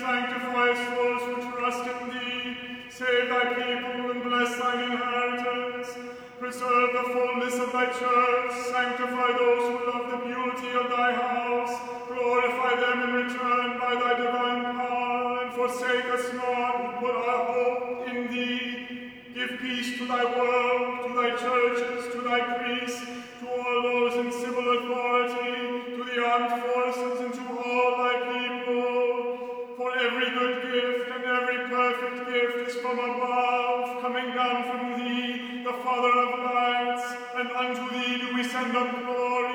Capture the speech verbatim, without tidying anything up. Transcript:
sanctifiest those who trust in thee. Save thy people and bless thine inheritance. Preserve the fullness of thy church. Sanctify those who love the beauty of thy house. Glorify them in return by thy divine power, and forsake us not who put our hope in thee. Give peace to thy world, to thy churches, to thy priests, to all those in civil authority, to the armed forces, and to all thy people. For every good gift and every perfect gift is from above, coming down from thee, the Father of lights, and unto thee do we send up